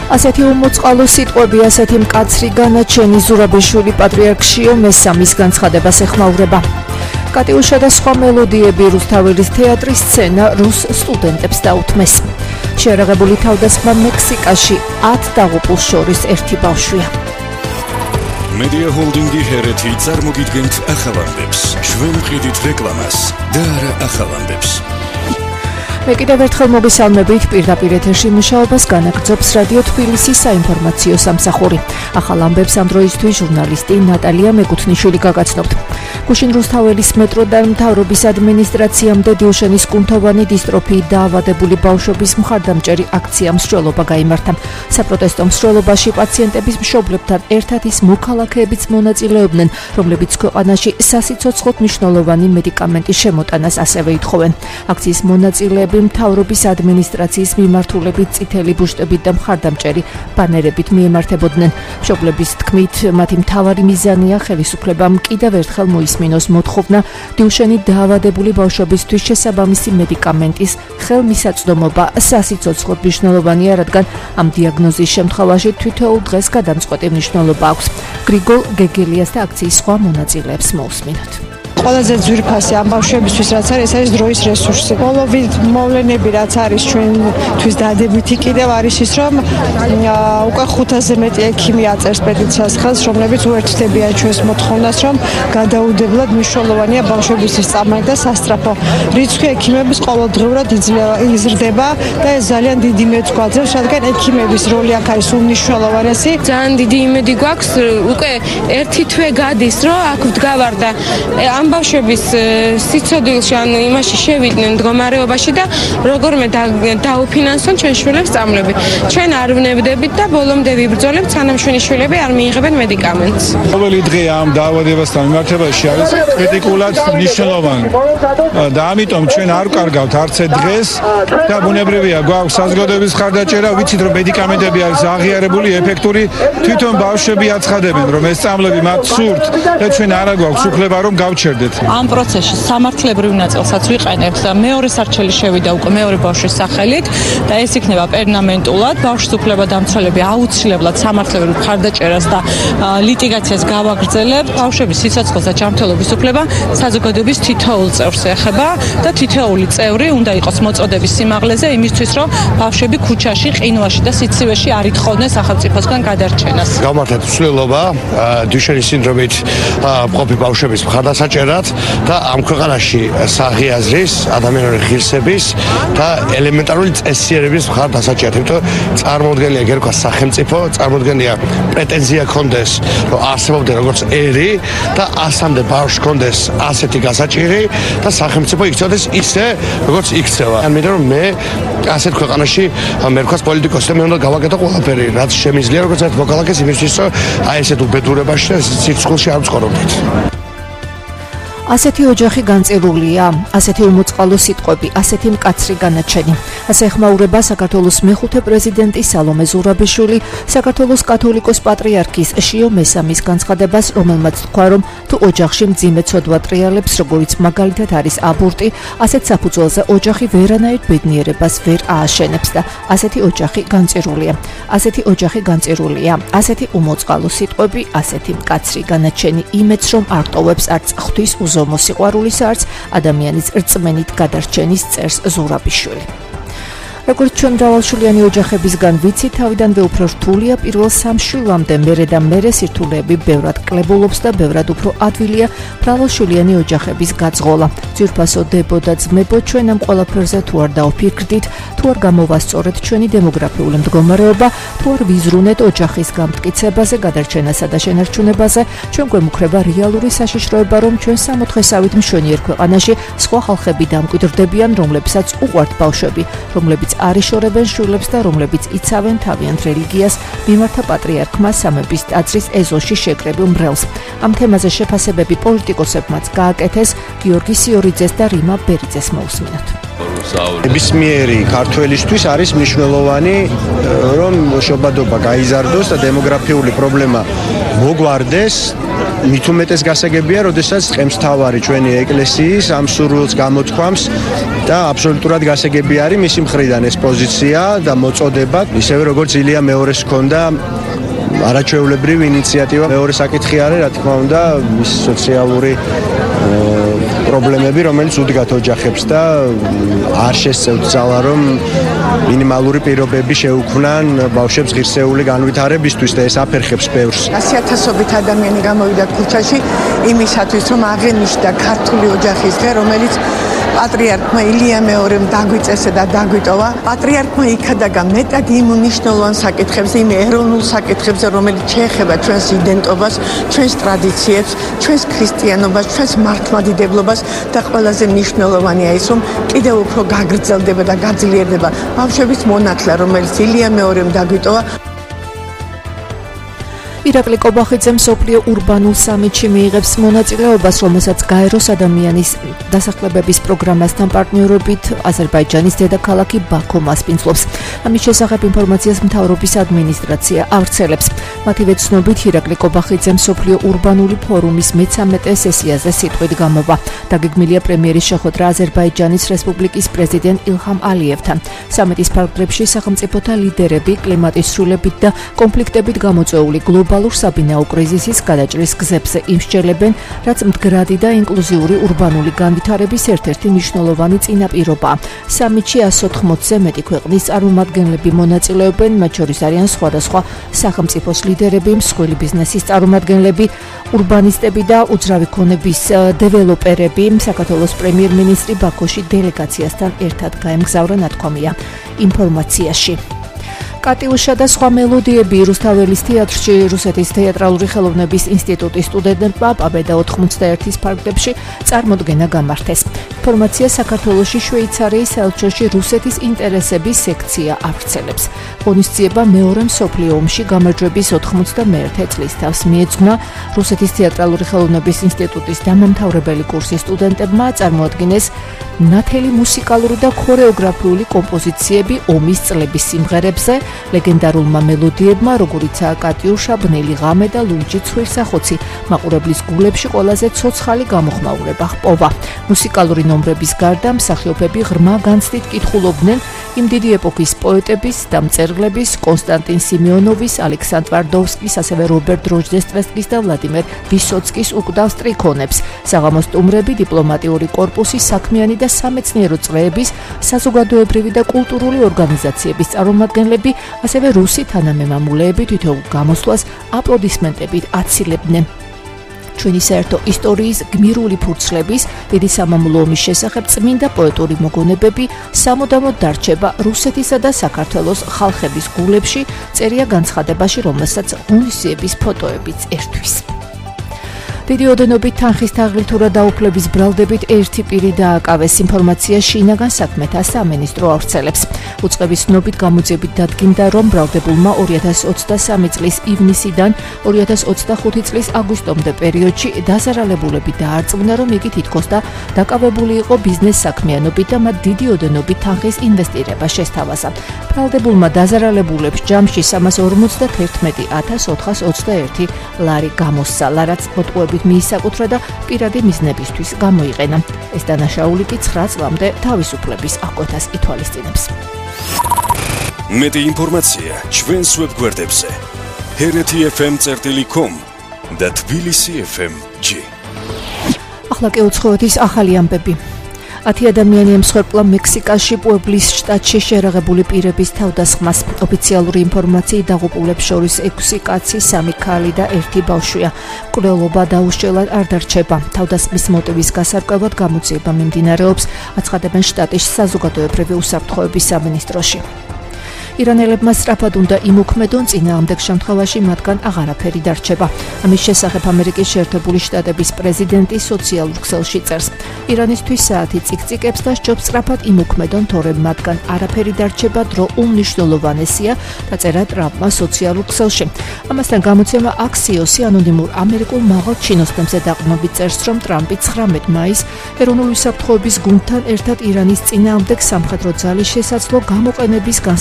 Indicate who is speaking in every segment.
Speaker 1: ასეთი უმოწყალო სიტყვები, ასეთი მკაცრი განაჩენი ზურაბიშვილი პატრიარქ შიო მესამის განცხადებას ეხმაურება. კატიუშა და სხვა მელოდიები რუსთაველის თეატრის სცენა რუს სტუდენტებს დაუთმეს. შეერაღებული თავდასხმა მექსიკაში 10 დაღუპულს შორის ერთი ბავშვია.
Speaker 2: Media Holding-ი ჰერეთი წარმოგიდგენთ ახალანდებს, ჩვენ ვყიდით რეკლამას და არა ახალანდებს.
Speaker 1: მე კიდევ ერთხელ მოგესალმებით, პირდაპირ ეთერში მუშაობას განაგრძობს რადიო თბილისის საინფორმაციო სამსახური. ახალ ამბებს ამ დროისთვის ჟურნალისტი ნატალია მეკუთნიშვილი გაგაცნობთ. გუშინ რუსთაველის მეტროდან მთავრობის ადმინისტრაციამდე დილშენის კუნთოვანი დისტროფიით დაავადებული ბავშვების მხარდამჭერი აქცია მსვლელობა გაიმართა. საპროტესტო მსვლელობაში პაციენტების მშობლებთან ერთად ის მოქალაქეებიც მონაწილეობდნენ, რომლებიც ქვეყანაში სასიცოცხლოდ მნიშვნელოვანი მედიკამენტის შემოტანას ასევე ითხოვენ. აქციის მონაწილეები მთავრობის ადმინისტრაციის მიმართულებით წითელი ბუშტებით და მხარდამჭერი ბანერებით მიემართებოდნენ. მშობლების თქმით, მათი მთავარი მიზანია ხელისუფლებამ კიდევ ერთხელ მოისმინოს მოთხოვნა დილშენით დაავადებული ბავშვებისთვის შესაბამისი მედიკამენტის ხელმისაწვდომობა სასიცოცხლოდ მნიშვნელოვანია, რადგან ამ დიაგნოზის შემთხვევაში თითოეულ დღეს გადამწყვეტი მნიშვნელობა აქვს. გრიგოლ გეგელიას და აქციის სხვა მონაწილეებს მოусმინოთ.
Speaker 3: ყველაზე ძვირფასი ამ ბავშვებისთვის რაც არის, ეს არის დროის რესურსი. ბოლოვით მოვლენები რაც არის ჩვენთვის დადებითი კიდევ არის ის, რომ უკვე 500-ზე მეტი ექიმი აწერს პეტიციას ხელს, რომლებიც უერთდებიან ჩვენს მოთხოვნას, რომ გადაუდებლად მნიშვნელოვანია ბავშვებისთვის წამალი და სასწრაფო. რიცხვი ექიმების ყოველდღიურად იზრდება და ეს ძალიან დიდი იმედს გვაძლევს, რადგან ექიმების როლი აქ არის უმნიშვნელოვანესი.
Speaker 4: ძალიან დიდი იმედი გვაქვს, უკვე ერთი თვე გადის, რომ აქ ვდგავარ და ამ ბავშვების სიცოცხლეში ან იმაში შევიდნენ მდგომარეობაში და როგორმე დაუფინანსონ ჩვენ შვილებს სწავლები. ჩვენ არ ვნებდებით და ბოლომდე ვიბრძოლებთ, სანამ ჩვენი შვილები არ მიიღებენ მედიკამენტს.
Speaker 5: ყოველი დღე ამ დაავადებასთან მიმართებაში არის კრიტიკულად მნიშვნელოვანი და ამიტომ ჩვენ არ ვკარგავთ არც დღეს და ბუნებრივია გვაქვს საზოგადოების ხარდაჭერა, ვიცით რომ მედიკამენტები არის აღიარებული, ეფექტური, თვითონ ბავშვები აცხადებენ რომ ეს სწავლები მათ სურთ და ჩვენ არა გვაქვს უფლება რომ გავჩერდეთ.
Speaker 6: ამ პროცესში სამართლებრივ ნაწილსაც ვიყენებთ და მეორე სარჩელი შევიდა უკვე მეორე ბავშვის სახელით და ეს იქნება პერმანენტულად. ბავშვის უფლებადამცველები აუცილებლად სამართლებრივ მხარდაჭერას და ლიტიგაციას გავაგრძელებთ. ბავშვების სიცოცხლეს და ჯანმრთელობის უფლება საზოგადოების თითოეულ წევრს ეხება და თითოეული წევრი უნდა იყოს მოწოდების სიმაღლეზე იმისთვის, რომ ბავშვები ქუჩაში, ყინვაში და სიცივეში არ ითხოვდნენ სახელმწიფოსგან გადარჩენას.
Speaker 7: გავმართეთ მსვლელობა დუშენის სინდრომით მყოფი ბავშვების მხარდასაჭერად და ამ ქვეყანაში საღიაზრის, ადამიანური ღირსების და ელემენტარული წესიერების მხარდასაჭერად. იმიტომ წარმოუდგენელია გერქვა სახელმწიფო, წარმოუდგენელია პრეტენზია ქონდეს, რომ არსებობდნენ როგორც ერი და ასამდე ბავშვს ქონდეს ასეთი გასაჭირი და სახელმწიფო იქცევდეს ისე, როგორც იქცევა. ამიტომ რომ მე ასეთ ქვეყანაში მერქვას პოლიტიკოსი და მე უნდა გავაკეთო ყველაფერი, რაც შემიძლია, როგორც ერთ მოქალაქეს იმისთვის, რომ აი ესეთ უბედურებაში და სიცოცხლეში არ ვცხოვრობდეთ.
Speaker 1: ასეთი ოჯახი განწირულია, ასეთი უმოწყალო სიტყვები, ასეთი მკაცრი განაჩენი. ასე ეხმაურება საქართველოს მეხუთე პრეზიდენტი სალომე ზურაბიშვილი საქართველოს კათოლიკოს პატრიარქის შიო მესამის განცხადებას, რომელმაც თქვა, რომ თუ ოჯახში მძიმე ცოდვა ტრიალებს, როგორიც მაგალითად არის აბორტი, ასეთ საფუძველზე ოჯახი ვერანაირ ბედნიერებას ვერ ააშენებს და ასეთი ოჯახი განწირულია. ასეთი ოჯახი განწირულია, ასეთი უმოწყალო სიტყვები, ასეთი მკაცრი განაჩენი იმედს, რომ არ ტოვებს არც ღვთის მოსიყვარულის არც ადამიანის რწმენით გადარჩენის წერს ზურაბიშვილი. როგორც ჩვენ მრავალშვილიანი ოჯახებისგან ვიცით, თავიდანვე უფრო რთულია პირველ 3 შვილამდე, მერე და მერე სირთულეები ბევრად კლებულობს და ბევრად უფრო ადვილია მრავალშვილიანი ოჯახების გაძღოლა. ძვირფასო დებო და ძმებო, ჩვენ ამ ყველაფერზე თუ არ დაუფიქრდით, თუ არ გამოვასწორეთ ჩვენი დემოგრაფიული მდგომარეობა, თუ არ ვიზრუნეთ ოჯახის გამტკიცებაზე, გადარჩენასა და შენარჩუნებაზე, ჩვენ გვემუქრება რეალური საშიშროება, რომ ჩვენ 60-ით მშვენიერ ქვეყანაში სხვა ხალხები დამკვიდრდებიან, რომლებსაც უყვართ ბავშვები, რომლებიც არ იშორებენ შვილებს და რომლებიც იცავენ თავიანთ რელიგიას, მიმართა პატრიარქმა სამების ტაძრის ეზოში შეკრებილ მრევლს. ამ თემაზე შეფასებები პოლიტიკოსებმაც გააკეთეს, გიორგი სიორიძეს და რიმა ბერიძეს მოусმინოთ.
Speaker 8: ნებისმიერი ქართველისთვის არის მნიშვნელოვანი, რომ შობადობა გაიზარდოს და დემოგრაფიული პრობლემა მოგვარდეს. მით უმეტეს გასაგებია, როდესაც წყემსთავარი ჩვენი ეკლესიის ამ სურვილს გამოთქვამს და აბსოლუტურად გასაგები არის მისი მხრიდან ეს პოზიცია და მოწოდება, ისევე როგორც ილია მეორის ჰქონდა არაჩვეულებრივი ინიციატივა. მეორე საკითხი არის, რა თქმა უნდა, ის სოციალური პრობლემები, რომელიც უდგათ ოჯახებს და არ შესწევთ ძალა, რომ მინიმალური პირობები შეუქმნან ბავშვებს ღირსეული განვითარებისთვის და ეს აფერხებს ბევრს.
Speaker 9: 100,000-ობით ადამიანი გამოვიდა ქუჩაში იმისათვის, რომ აღენიშნა ქართული ოჯახის დღე, რომელიც პატრიარქმა ილია მეორემ დაგვიწესა და დაგვიტოვა. პატრიარქმა იქადაგა მეტად იმ მნიშვნელოვან საკითხებზე, იმ ეროვნულ საკითხებზე, რომელიც შეეხება ჩვენს იდენტობას, ჩვენს ტრადიციებს, ჩვენს ქრისტიანობას, ჩვენს მართლმადიდებლობას და ყველაზე მნიშვნელოვანია ის, რომ კიდევ უფრო გაგრძელდება და გაძლიერდება ბავშვების მონათლა, რომელიც ილია მეორემ დაგვიტოვა.
Speaker 1: ირაკლი კობახიძე მსოფლიო ურბანულ სამიტში მიიღებს მონაწილეობას, რომელსაც გაეროს ადამიანის დასახლებების პროგრამასთან პარტნიორობით აზერბაიჯანის დედაქალაქი ბაქო მასპინძლობს. ამის შესახებ ინფორმაციას მთავრობის ადმინისტრაცია ავრცელებს. მათივე ცნობით, ირაკლი კობახიძე მსოფლიო ურბანული ფორუმის მე-13 სესიაზე სიტყვით გამოვა. დაგეგმილია პრემიერის შეხვედრა აზერბაიჯანის რესპუბლიკის პრეზიდენტ ილჰამ ალიევთან. სამიტის ფარგლებში სახელმწიფოთა ლიდერები კლიმატის ცვლილებით და კონფლიქტებით გამოწვეული გლობალურ საბინაო კრიზისის გადაჭრის გზებზე იმსჯელებენ, რაც მდგრადი და ინკლუზიური ურბანული განვითარების ერთ-ერთი მნიშვნელოვანი წინაპირობაა. სამიტში 180-ზე მეტი ქვეყნის წარმომადგენლები მონაწილეობენ, მათ შორის არიან სხვადასხვა სახელმწიფოს ლიდერები, მსხვილი ბიზნესის წარმომადგენლები, ურბანისტები და უძრავი ქონების დეველოპერები. საქართველოს პრემიერ-მინისტრი ბაქოში დელეგაციასთან ერთად გაემგზავრა, ნათქვამია ინფორმაციაში. კატიუშა და სხვა მელოდიები რუსთაველის თეატრში რუსეთის თეატრალური ხელოვნების ინსტიტუტის სტუდენტებმა პაბედა 91-ის ფარგლებში წარმოდგენა გამართეს. ინფორმაცია საქართველოში შვეიცარიის ელჩოში რუსეთის ინტერესების სექცია ავრცელებს. ღონისძიება მეორე მსოფლიო ომში გამარჯვების 91 წლის თავს მიეძღვნა. რუსეთის თეატრალური ხელოვნების ინსტიტუტის დამამთავრებელი კურსის სტუდენტებმა წარმოადგინეს ნათელი მუსიკალური და ქორეოგრაფიული კომპოზიციები ომის წლების სიმღერებზე, ლეგენდარულმა მელოდიებმა, როგორიცაა კატიუშა, ბნელი ღამე და ლურჯი ცხვირსახოცი, მაყურებლის გულებში ყველაზე ცოცხალი გამოხმაურება ჰპოვა. მუსიკალური ნომრების გარდა მსახიობები ღრმა განცდით კითხულობდნენ იმ დიდი ეპოქის პოეტების და მწერლების კონსტანტინ სიმეონოვის, ალექსანდრ ვარდოვსკის, ასევე რობერტ დროჟდესტვესკის და ვლადიმერ ვისოცკის უკვდავ სტრიქონებს. საღამოს სტუმრები დიპლომატიური კორპუსის საქმიანი და სამეცნიერო წრეების, საზოგადოებრივი და კულტურული ორგანიზაციების წარმომადგენლები, ასევე რუსი თანამემამულეები თითოეულ გამოსვლას აპლოდისმენტებით აცილებდნენ. ჩვენი საერთო ისტორიის გმირული ფურცლების, დიდი სამამულო ომის შესახებ წმინდა პოეტური მოგონებები სამუდამოდ დარჩება რუსეთისა და საქართველოს ხალხების გულებში, წერია განცხადებაში, რომელსაც ღონისძიების ფოტოებიც ერთვის. დიდი ოდენობით თანხის თაღლითურა დაუფლების ბრალდებით ერთი პირი დააკავეს. ინფორმაცია შინაგან საქმეთა სამინისტრო ავრცელებს. უწყების ცნობით გამოძიებით დადგინდა, რომ ბრალდებულმა 2023 წლის ივნისიდან 2025 წლის აგვისტომდე პერიოდში დაზარალებულები დაარწმუნა, რომ იგი თითქოს და დაკავებული იყო ბიზნეს საქმიანობით და მათ დიდი ოდენობით თანხის ინვესტირება შესთავაზა. ბრალდებულმა დაზარალებულებს ჯამში 351,421 ლარი გამოსცალა, რაც მოტყუებით მიისაკუთრა და პირადი მიზნებისთვის გამოიყენა. ეს დანაშაული კი 9 წლამდე თავისუფლების აღკვეთას ითვალისწინებს.
Speaker 2: მეტი ინფორმაცია ჩვენს ვებგვერდებზე hrt.fm.com და tbilisi.fm.g.
Speaker 1: ახლა კი უცხოეთის ახალი ამბები. 10 ადამიანი ემსხვერპლა მექსიკაში პუებლის შტატში შერაღებული პირების თავდასხმას. ოფიციალური ინფორმაციით დაღუპულებს შორის 6 კაცი, 3 ქალი და 1 ბავშვია. მკვლელობა დაუშლელად არ დარჩება. თავდასხმის მოტივის გასარკვევად გამოძიება მიმდინარეობს, აცხადებენ შტატის საზოგადოებრივი უსაფრთხოების სამინისტროში. ირანელებმა სწრაფად უნდა იმოქმედონ, წინააღმდეგ შემთხვევაში მათგან აღარაფერი დარჩება. ამის შესახებ ამერიკის შეერთებული შტატების პრეზიდენტი სოციალურ ქსელში წერს. ირანისთვის საათი წიკწიკებს და სჯობს სწრაფად იმოქმედონ, თორემ მათგან არაფერი დარჩება, დრო უმნიშვნელოვანესია, დაწერა ტრამპმა სოციალურ ქსელში. ამასთან გამოცემა აქსიოსი ანონიმურ ამერიკულ მაღალ ჩინოსნებზე დაყრდნობით წერს, რომ ტრამპი 19 მაისს ეროვნული უსაფრთხოების გუნდთან ერთად ირანის წინააღმდეგ სამხედრო ძალის შესაძლო გამოყენების განსახილველად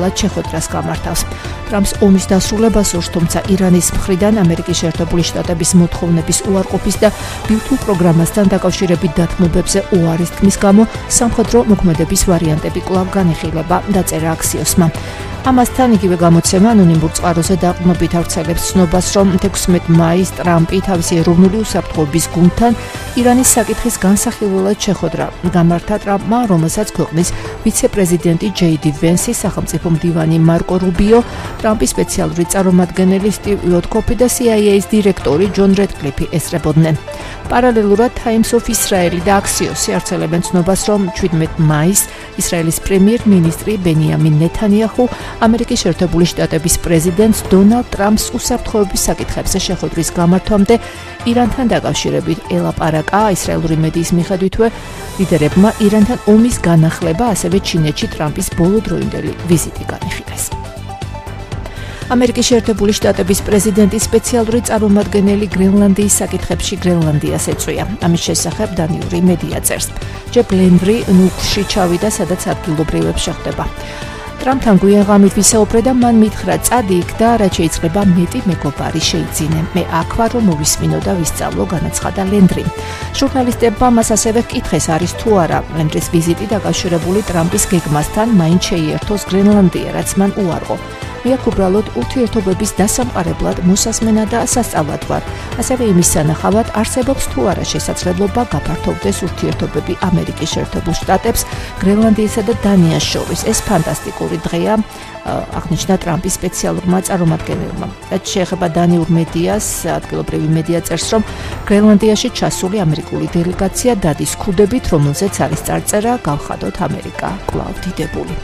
Speaker 1: ხელად შეხვედრას გამართავს. ტრამპს ომის დასრულებას ორს, თუმცა ირანის მხრიდან ამერიკის შეერთებული შტატების მოთხოვნების უარყოფის და ბირთვულ პროგრამასთან დაკავშირებით დათმობებზე უარის თქმის გამო სამხედრო მოქმედების ვარიანტები კვლავ განიხილება, დაწერა Axios-მა. ამასთან იგივე გამოცემა ანონიმურ წყაროზე დაყრდნობით ავრცელებს ცნობას, რომ 16 მაისს ტრამპი თავისი ეროვნული უსაფრთხოების გუნდთან ირანის საკითხის განსახილველად შეხვედრა გამართა ტრამპმა, რომელსაც ქვეყნის ვიცე-პრეზიდენტი JD Vance, სახელმწიფო მდივანი მარკო რუბიო, ტრამპის სპეციალური წარმომადგენელი სტივ უოტკოფი და CIA-ის დირექტორი ჯონ რედკლიფი ესწრებოდნენ. პარალელურად Times of Israel და Axios-ი ავრცელებენ ცნობას, რომ 17 მაისს ისრაელის პრემიერ-მინისტრი ბენიამინ ნეთანიაჰუ ამერიკის შეერთებული შტატების პრეზიდენტს დონალდ ტრამპს უსაფრთხოების საკითხებზე შეხვედრის გამართვამდე ირანთან დაკავშირებით ელაპარაკა. ისრაელური მედიის მიხედვითვე ლიდერებმა ირანთან ომის განახლება, ასევე ჩინეთში ტრამპის ბოლოდროინდელი ვიზიტი განიხილეს. ამერიკის შეერთებული შტატების პრეზიდენტის სპეციალური წარმომადგენელი გრენლანდიის საკითხებში გრენლანდიას ეწვია. ამის შესახებ დანიური მედია წერს. ჯეფ ლენდრი ნუკში ჩავიდა, სადაც ადგილობრივებს შეხვდება. ტრამპთან გვიან ღამით ვისაუბრე და მან მითხრა, წადი იქ და რაც შეიძლება მეტი მეგობარი შეიძინე. მე აქ ვარ, რომ მოვისმინო და ვისწავლო, განაცხადა ლენდრი. ჟურნალისტებმა მას ასევე ჰკითხეს, არის თუ არა ლენდრის ვიზიტი დაკავშირებული ტრამპის გეგმასთან, მაინც შეიერთოს გრენლანდია, რაც მან უარყო. მე აქ უბრალოდ ურთიერთობების დასამყარებლად მოსასმენა და სასწავლად ვარ. ასევე იმის სანახავად არსებობს თუ არა შესაძლებლობა გაფართოვდეს ურთიერთობები ამერიკის შეერთებულ შტატებს, გრენლანდიასა და დანიას შორის. ეს ფანტასტიკური დღეა, აღნიშნა ტრამპის სპეციალურმა წარმომადგენელმა. რაც შეეხება დანიურ მედიას, ადგილობრივი მედია წერს, რომ გრენლანდიაში ჩასული ამერიკული დელეგაცია დადის ქუდებით, რომელზეც არის წარწერა „გავხადოთ ამერიკა კვლავ დიდებული“.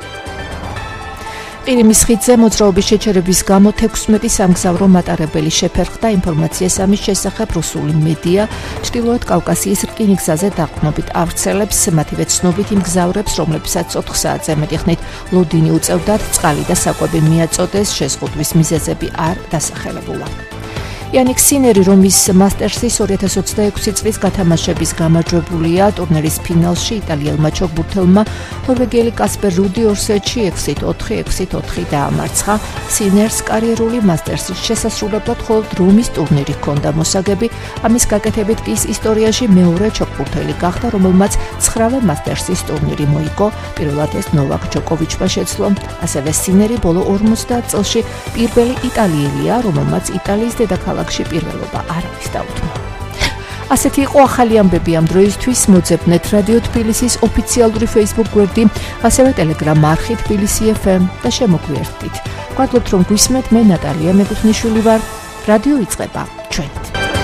Speaker 1: ყირიმის ხიდზე მოძრაობის შეჩერების გამო 16 სამგზავრო მატარებელი შეფერხდა. ინფორმაციას ამის შესახებ რუსული მედია ჩრდილოეთ კავკასიის რკინიგზაზე დაყრდნობით ავრცელებს. მათივე ცნობით იმ მგზავრებს, რომლებსაც 4 საათზე მეტი ხნით ლოდინი უწევდათ, წყალი და საკვები მიაწოდეს, შეზღუდვის მიზეზები არ დასახელებულა. Yannick Sinner, რომის მასტერსის 2026 წლის გათამაშების გამარჯვებულია. ტურნირის ფინალში იტალიელმა ჩოგბურთელმა ნორვეგიელი კასპერ რუდი ორსეტში 6-4 დაამარცხა. Sinners კარიერული მასტერსის შესასრულებლად მხოლოდ რომის ტურნირი ჰქონდა მოსაგები. ამის გაკეთებით კი ის ისტორიაში მეორე ჩოგბურთელი გახდა, რომელმაც 9-ვე მასტერსის ტურნირი მოიგო. პირველად ეს ნოვაკ ჯოკოვიჩმა შეძლო. ასევე Sinneri ბოლო 50 წელში პირველი იტალიელია, რომელმაც იტალიის დედაქალაქში პირველობა არავის დაუთმო. ასეთი იყო ახალი ამბები ამ დროისთვის. მოძებნეთ რადიო თბილისის ოფიციალური Facebook გვერდი, ასევე Telegram არხი თბილისი FM და შემოგვიერთდით. გვადლობთ რომ გვისმენთ, მე ნატალია მეკუთვნიშვილი ვარ. რადიო იწყება ჩვენით.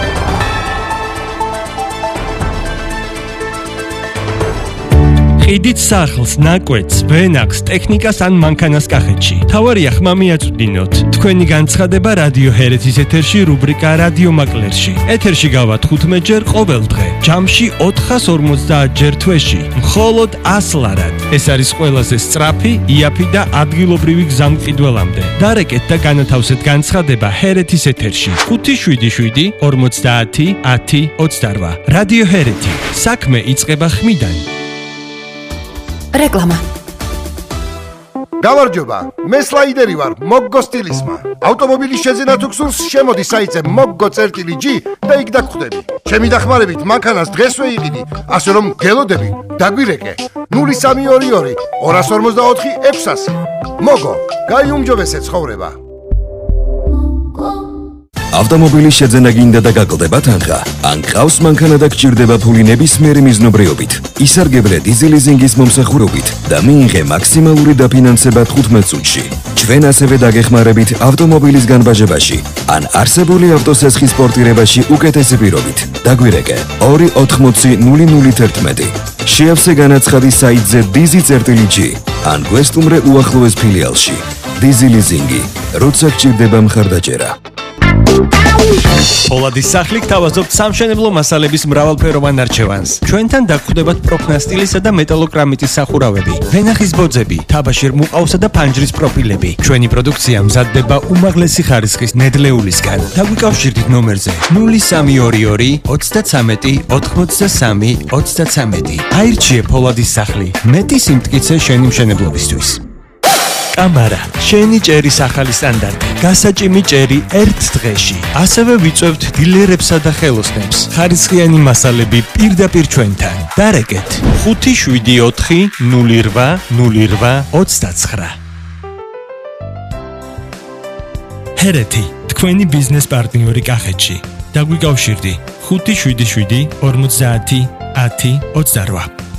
Speaker 10: ყიდით სახლს, ნაკვეთს, ვენახს, ტექნიკას ან მანქანას კახეთში. თავარია ხმა მიაწვდინოთ. თქვენი განცხადება რადიო ჰერეთის ეთერში რუბრიკა რადიო მაკლერში. ეთერში გავართ 15 ჯერ ყოველ დღე. ჯამში 450 ჯერ თვეში. მხოლოდ 100 ლარად. ეს არის ყველაზე სწრაფი, იაფი და ადგილობრივი გზამკიდველამდე. დარეკეთ და განათავსეთ განცხადება ჰერეთის ეთერში. 577 50 10 28. რადიო ჰერეთი. საქმე იწყება ხმიდან.
Speaker 11: რეკლამა.
Speaker 12: გამარჯობა, მე სლაიდერი ვარ, მოგგო სტილისმა. ავტომობილის შეძენა თუ გსურს, შემოდი საიტზე moggo.g და იქ დაგხვდები. ჩემი დახმარებით მანქანას დღესვე იყიდი, ასე რომ გელოდები, დაგვირეკე. 0322 244 600. მოგო, გაიუმჯობესე ცხოვრება.
Speaker 2: ავტომობილის შეძენა გინდა და გაკლდება თანხა. ან ყავს მანქანა და გჭირდება ფული ნებისმიერი მიზნობრიობით. ისარგებლე დიზელიზინგის მომსახურებით და მიიღე მაქსიმალური დაფინანსება 15 წუთში. ჩვენ ასევე დაგეხმარებით ავტომობილის განბაჟებაში ან არსებული ავტოსესხის პორტირებაში უკეთესი პირობით. დაგვირეკე 280 011. შეავსე განაცხადი საიტზე dizi.g ან გვესტუმრე უახლოეს ფილიალში. დიზელიზინგი, როცა გჭირდება მხარდაჭერა.
Speaker 10: პოლადის სახლი გთავაზობთ სამშენებლო მასალების მრავალფეროვან არჩევანს. ჩვენთან დაგხვდებათ პროფნასტილისა და მეტალოკრამიტის სახურავები, ვენახის ბოძები, თაბაშირ მუყაოსა და ფანჯრის პროფილები. ჩვენი პროდუქცია მზადდება უმაღლესი ხარისხის ნედლეულისგან. დაგვიკავშირდით ნომერზე 0322 33 83 23. აირჩიე პოლადის სახლი. მეტი სიმტკიცე შენი მშენებლობისთვის. კამარა, შენი ჭერის ახალი სტანდარტი. გასაჭიმი ჭერი ერთ დღეში. ასევე ვიწევთ დილერებსა და ხელოსნებს. ხარისხიანი მასალები პირდაპირ ჩვენთან. დარეკეთ 574 08 08 29. ჰერეთი, თქვენი ბიზნეს პარტნიორი კახეთში. დაგვიკავშირდი 577 50 10 28.